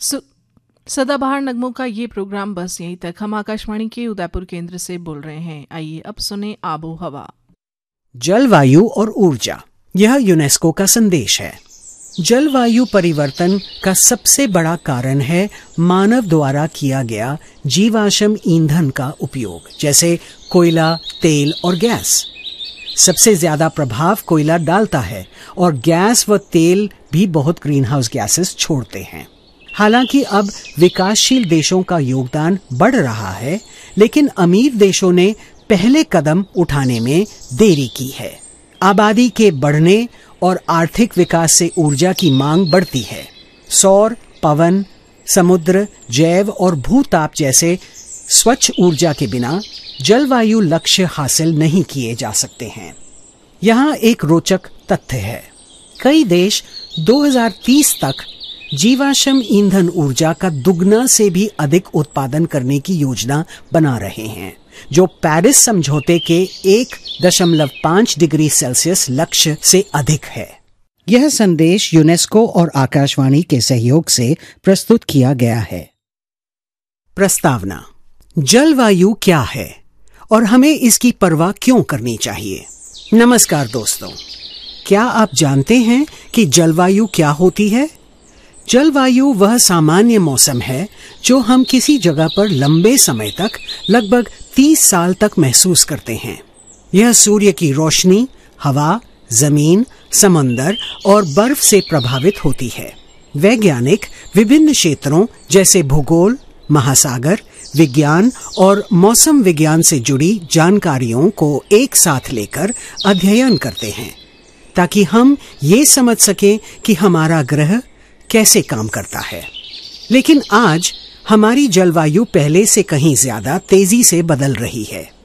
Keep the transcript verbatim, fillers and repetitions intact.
सु- सदाबहार नगमों का ये प्रोग्राम बस यहीं तक। हम आकाशवाणी के उदयपुर केंद्र से बोल रहे हैं। आइए अब सुने आबो हवा। जलवायु और ऊर्जा, यह यूनेस्को का संदेश है। जलवायु परिवर्तन का सबसे बड़ा कारण है मानव द्वारा किया गया जीवाश्म ईंधन का उपयोग, जैसे कोयला, तेल और गैस। सबसे ज्यादा प्रभाव कोयला डालता है और गैस व तेल भी बहुत ग्रीन हाउस गैसेस छोड़ते हैं। हालांकि अब विकासशील देशों का योगदान बढ़ रहा है, लेकिन अमीर देशों ने पहले कदम उठाने में देरी की है। आबादी के बढ़ने और आर्थिक विकास से ऊर्जा की मांग बढ़ती है। सौर, पवन, समुद्र, जैव और भूताप जैसे स्वच्छ ऊर्जा के बिना जलवायु लक्ष्य हासिल नहीं किए जा सकते हैं। यहाँ एक रोचक तथ्य है। कई देश दो हज़ार तीस तक जीवाश्म ईंधन ऊर्जा का दुगना से भी अधिक उत्पादन करने की योजना बना रहे हैं, जो पेरिस समझौते के एक दशमलव पाँच डिग्री सेल्सियस लक्ष्य से अधिक है। यह संदेश यूनेस्को और आकाशवाणी के सहयोग से प्रस्तुत किया गया है। प्रस्तावना: जलवायु क्या है और हमें इसकी परवाह क्यों करनी चाहिए? नमस्कार दोस्तों, क्या आप जानते हैं कि जलवायु क्या होती है? जलवायु वह सामान्य मौसम है जो हम किसी जगह पर लंबे समय तक, लगभग तीस साल तक महसूस करते हैं। यह सूर्य की रोशनी, हवा, जमीन, समंदर और बर्फ से प्रभावित होती है। वैज्ञानिक विभिन्न क्षेत्रों जैसे भूगोल, महासागर विज्ञान और मौसम विज्ञान से जुड़ी जानकारियों को एक साथ लेकर अध्ययन करते हैं, ताकि हम ये समझ सकें कि हमारा ग्रह कैसे काम करता है। लेकिन आज हमारी जलवायु पहले से कहीं ज्यादा तेजी से बदल रही है।